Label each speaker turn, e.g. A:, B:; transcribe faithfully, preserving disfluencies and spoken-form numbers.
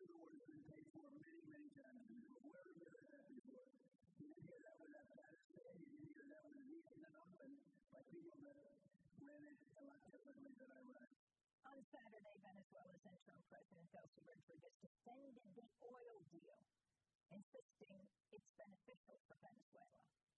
A: of the war has been paid for many, many times before. Where have you heard that before? You didn't hear that with Afghanistan. You didn't hear that with Vietnam and by people that ran it a lot differently than Iraq.
B: On Saturday, Venezuela's interim president, Delcy Rodriguez, defended the oil deal, insisting it's beneficial for Venezuela.